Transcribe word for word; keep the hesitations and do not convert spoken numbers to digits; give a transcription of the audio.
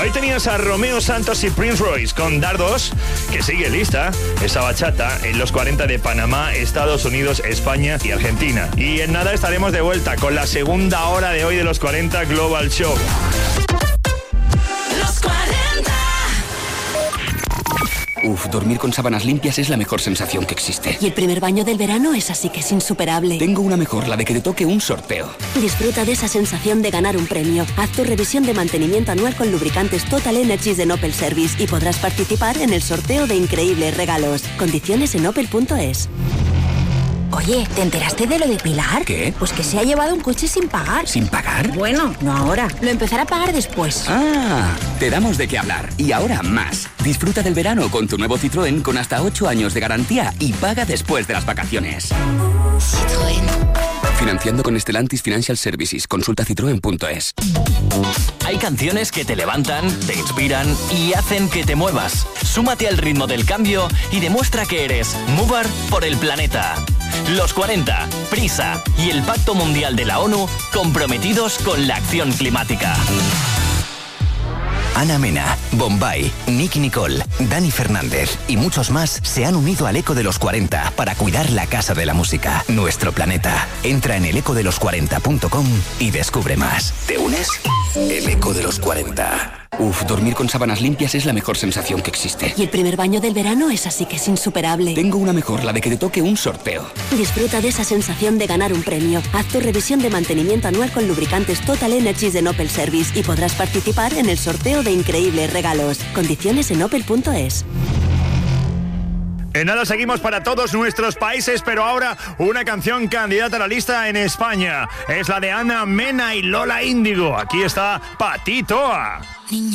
Ahí tenías a Romeo Santos y Prince Royce con Dardos, que sigue lista esa bachata en los cuarenta de Panamá, Estados Unidos, España y Argentina. Y en nada estaremos de vuelta con la segunda hora de hoy de los cuarenta Global Show. Los cuarenta. Uf, dormir con sábanas limpias es la mejor sensación que existe. Y el primer baño del verano es así que es insuperable. Tengo una mejor, la de que te toque un sorteo. Disfruta de esa sensación de ganar un premio. Haz tu revisión de mantenimiento anual con lubricantes Total Energies de Opel Service y podrás participar en el sorteo de increíbles regalos. Condiciones en opel punto es. Oye, ¿te enteraste de lo de Pilar? ¿Qué? Pues que se ha llevado un coche sin pagar. ¿Sin pagar? Bueno, no ahora. Lo empezará a pagar después. Ah, te damos de qué hablar. Y ahora más. Disfruta del verano con tu nuevo Citroën con hasta ocho años de garantía y paga después de las vacaciones. Citroën. Financiando con Stellantis Financial Services. Consulta citroen punto es. Hay canciones que te levantan, te inspiran y hacen que te muevas. Súmate al ritmo del cambio y demuestra que eres mover por el planeta. Los cuarenta, Prisa y el Pacto Mundial de la ONU comprometidos con la acción climática. Ana Mena, Bombay, Nicky Nicole, Dani Fernández y muchos más se han unido al Eco de los cuarenta para cuidar la Casa de la Música, nuestro planeta. Entra en el eco de los cuarenta punto com y descubre más. ¿Te unes? El Eco de los cuarenta. Uf, dormir con sábanas limpias es la mejor sensación que existe. Y el primer baño del verano es así que es insuperable. Tengo una mejor, la de que te toque un sorteo. Disfruta de esa sensación de ganar un premio. Haz tu revisión de mantenimiento anual con lubricantes Total Energies de Opel Service y podrás participar en el sorteo de increíbles regalos. Condiciones en opel punto es. En nada seguimos para todos nuestros países, pero ahora una canción candidata a la lista en España. Es la de Ana Mena y Lola Índigo. Aquí está Patitoa.